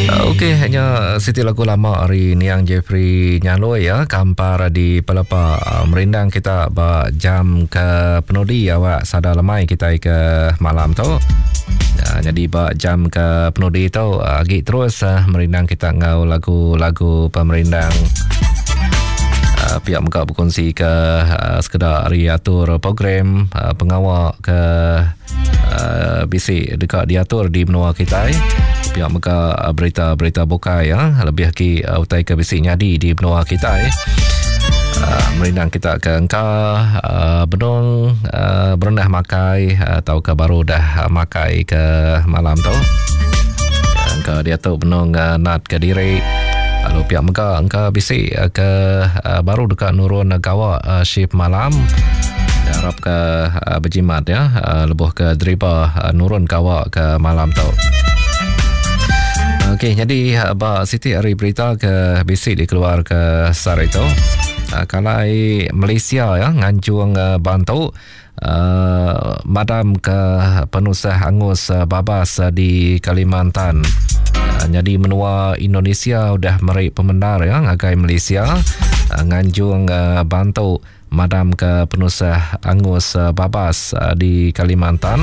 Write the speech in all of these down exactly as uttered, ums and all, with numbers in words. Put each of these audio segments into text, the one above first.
Okey, hanya Siti lagu lama hari Niang Jeffrey Nyaloi ya, kampar di Pelapa merindang kita ba jam ke penudi awak sada lemai kita ke malam tu. Ya, jadi ba jam ke penudi tu agi terus uh, merindang kita ngau lagu-lagu pemerindang. Uh, pihak muka berkongsi ke uh, sekedar hari atur program uh, pengawal ke uh, bisik dekat diatur di benua kita. Pihak muka uh, berita-berita bukai ya, lebih lagi uh, utai ke bisik nyadi di benua kita. Uh, merindang kita ke engkau uh, benung uh, berendah makai uh, atau ke baru dah makai ke malam tu. Engkau diatur benung uh, nat ke diri. Lalu pihak Mega engkau bisik ke uh, baru dekat nurun gawa uh, shift malam. Harap ke uh, berjimat ya, uh, lebuh ke driba uh, nurun gawa ke malam tu. Okey, jadi uh, Siti hari berita ke bisik dikeluar ke sar itu. Uh, kalai Malaysia ya nganjung uh, bantu uh, madam ke penusah angus uh, babas uh, di Kalimantan. Jadi menua Indonesia udah meri pemendar ya ngagai Malaysia uh, nganjung uh, bantu madam ke penusah angus uh, babas uh, di Kalimantan.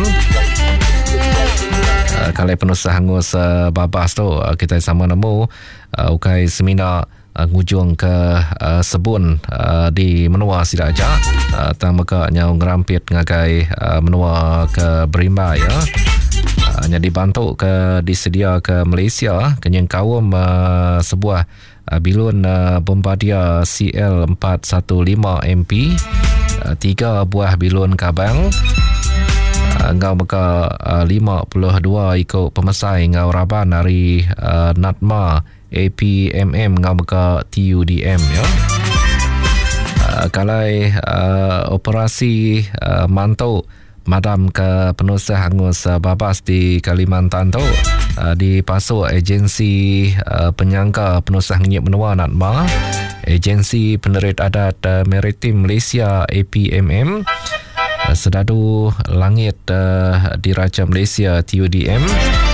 Uh, kalau penusah angus uh, babas tu uh, kita sama nemu uh, ukai seminar uh, ngujung ke uh, sebun uh, di menua Sidaja uh, tamaka nyau ngerampit ngagai uh, menua ke Berimba ya. Hanya dibantu ke disedia ke Malaysia kenyang kawum uh, sebuah uh, bilun uh, Bombardier C L empat satu lima M P, uh, tiga buah bilun kabang, uh, ngau meka uh, lima puluh dua ikut pemesai ngau raban dari uh, Natma A P M M ngau meka T U D M ya. Uh, kalai uh, operasi uh, mantau madam ke penusah angus uh, babas di Kalimantan tu uh, dipasuk agensi uh, penyangka penusah ngip menua Natma, agensi penerit adat uh, maritim Malaysia A P M M, uh, sedadu langit uh, diraja Malaysia T U D M,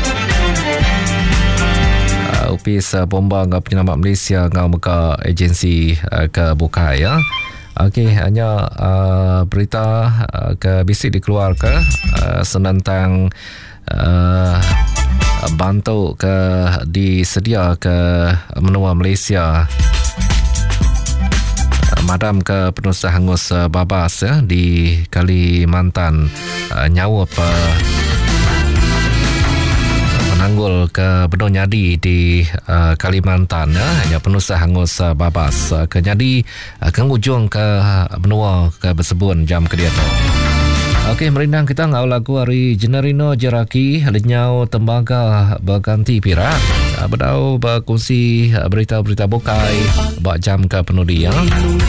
uh, upis uh, bomba ngau penyelamat Malaysia ngau muka agensi uh, ke Bukai ya. Okey, hanya uh, berita uh, ke bisik dikeluar ke uh, senantang uh, bantu ke disedia ke menua Malaysia uh, madam ke penusah angus uh, babas ya di Kalimantan uh, nyawa apa menanggul ke benua nyadi di uh, Kalimantan ya, hanya penusah angus uh, babas uh, ke nyadi uh, ke ujung ke benua ke bersebun jam ke dia tu. Okey, merindang kita ngau lagu hari Generino Jeraki lenyau tembaga berganti pirak uh, berdau berkongsi uh, berita-berita bukai bak jam ke penudi ya.